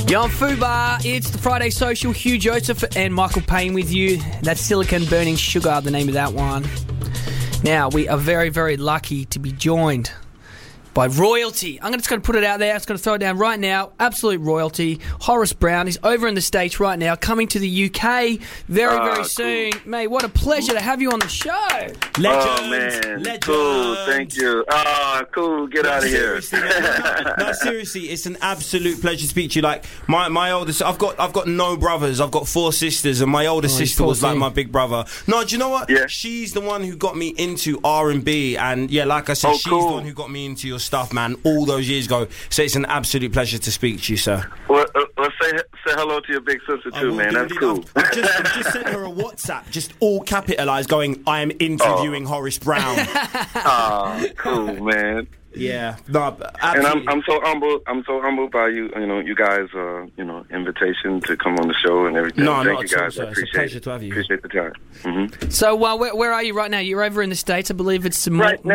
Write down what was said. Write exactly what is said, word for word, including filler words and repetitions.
Yo, I'm Fubar. It's the Friday Social. Hugh Joseph and Michael Payne with you. That's Silicon Burning Sugar, the name of that one. Now, we are very, very lucky to be joined by royalty. I'm just going to put it out there. I'm just going to throw it down right now. Absolute royalty. Horace Brown is over in the States right now, coming to the U K very, very oh, soon. Cool. Mate, what a pleasure to have you on the show. Legend. Oh, man. Legend. Cool. Thank you. Ah, oh, cool. Get no, out of here. No, no, no, seriously, it's an absolute pleasure to speak to you. Like, my, my oldest, I've got I've got no brothers. I've got four sisters, and my older oh, sister was like my big brother. No, do you know what? Yeah. She's the one who got me into R and B, and yeah, like I said, oh, she's cool. the one who got me into your stuff, man, all those years ago. So it's an absolute pleasure to speak to you, sir. Well, uh, well say say hello to your big sister too, man. That's cool. I've, I've, just, I've just sent her a WhatsApp, just all capitalised, going, I am interviewing oh. Horace Brown. Ah, oh, cool, man. Yeah, no, absolutely. And I'm I'm so humbled. I'm so humbled by you. You know, you guys. Uh, you know, invitation to come on the show and everything. No, Thank not you guys. at all, I sir. appreciate It's a pleasure it. to have you. Appreciate the time. Mm-hmm. So, uh, where, where are you right now? You're over in the States. I believe it's Mo- Right now,